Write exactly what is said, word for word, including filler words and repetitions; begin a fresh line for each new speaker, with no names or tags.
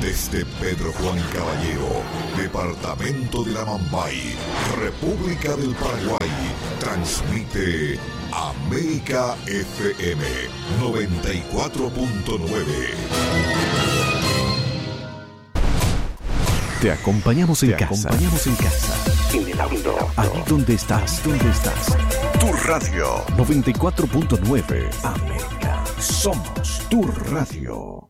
Desde Pedro Juan Caballero, departamento de la Mambay, República del Paraguay, transmite América F M noventa y cuatro punto nueve.
Te acompañamos en
Te
casa.
acompañamos
en casa.
En el auto.
Ahí donde estás, donde estás.
Tu radio.
noventa y cuatro punto nueve. América. Somos tu radio.